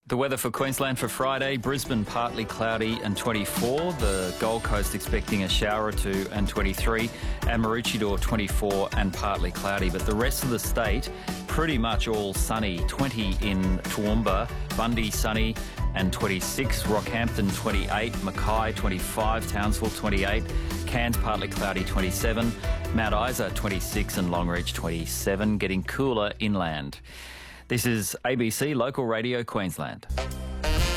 The weather for Queensland for Friday: Brisbane partly cloudy and 24, the Gold Coast expecting a shower or two and 23, and Maroochydore 24 and partly cloudy. But the rest of the state pretty much all sunny. 20 in Toowoomba, Bundy sunny and 26, Rockhampton 28, Mackay 25, Townsville 28, Cairns partly cloudy 27, Mount Isa 26 and Longreach 27, getting cooler inland. This is ABC Local Radio Queensland.